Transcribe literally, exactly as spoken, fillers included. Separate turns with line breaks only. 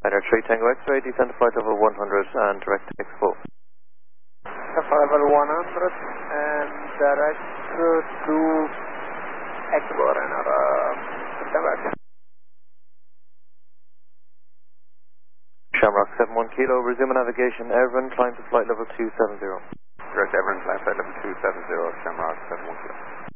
Pioneer three Tango X-ray, descend to flight level one hundred and direct to Expo.
Flight level one hundred and direct to Expo, Renner, uh, September.
Shamrock seven one Kilo, resume navigation, Everin, climb to flight level two seven zero.
Direct Everin, climb flight level two seven zero, Shamrock seven one Kilo.